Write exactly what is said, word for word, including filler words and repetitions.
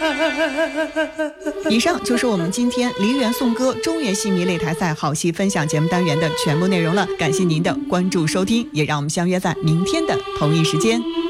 以上就是我们今天梨园颂歌中原戏迷擂台赛好戏分享节目单元的全部内容了，感谢您的关注收听，也让我们相约在明天的同一时间。